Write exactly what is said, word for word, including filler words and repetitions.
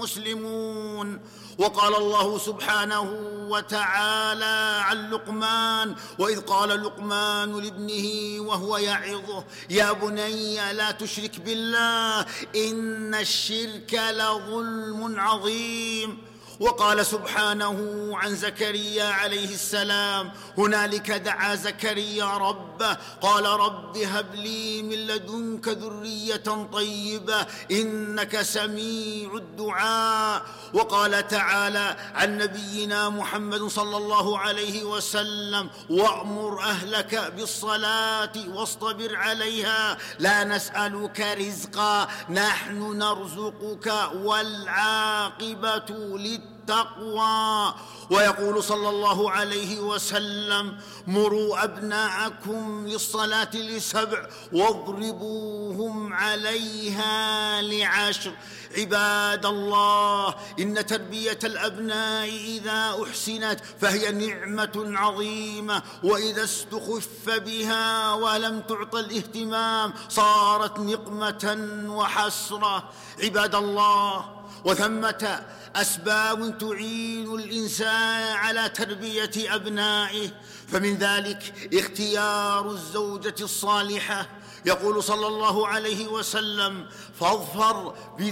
المسلمون. وقال الله سبحانه وتعالى عن لقمان: وإذ قال لقمان لابنه وهو يعظه يا بني لا تشرك بالله إن الشرك لظلم عظيم. وقال سبحانه عن زكريا عليه السلام: هنالك دعا زكريا ربه قال رب هب لي من لدنك ذرية طيبة إنك سميع الدعاء. وقال تعالى عن نبينا محمد صلى الله عليه وسلم: وأمر أهلك بالصلاة واصطبر عليها لا نسألك رزقا نحن نرزقك والعاقبة للتقوى. التقوى. ويقول صلى الله عليه وسلم: مروا أبناءكم للصلاة لسبع واضربوهم عليها لعشر. عباد الله، إن تربية الأبناء إذا أحسنت فهي نعمة عظيمة، وإذا استخف بها ولم تعط الاهتمام صارت نقمة وحسرة. عباد الله، وثمة أسباب تعين الإنسان على تربية أبنائه، فمن ذلك اختيار الزوجة الصالحة. يقول صلى الله عليه وسلم: فاظفر